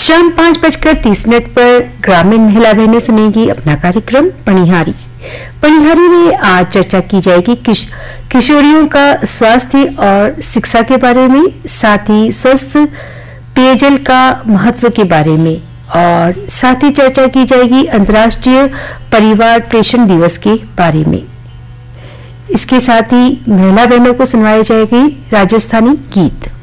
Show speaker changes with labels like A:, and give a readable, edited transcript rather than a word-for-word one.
A: शाम 5:30 पर ग्रामीण महिला बहनें सुनेंगी अपना कार्यक्रम पनिहारी। पनिहारी में आज चर्चा की जाएगी किशोरियों का स्वास्थ्य और शिक्षा के बारे में, साथ ही स्वस्थ पेयजल का महत्व के बारे में, और साथ ही चर्चा की जाएगी अंतर्राष्ट्रीय परिवार पोषण दिवस के बारे में। इसके साथ ही महिला बहनों को सुनवाई जाएगी राजस्थानी गीत।